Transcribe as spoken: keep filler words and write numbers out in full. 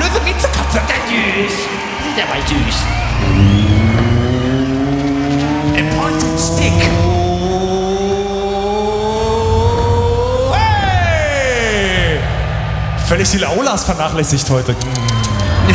fabulöse Miezekatze. Süß. Sind ja mal süß. A pointed stick. Hey! Völlig die Aulas vernachlässigt heute.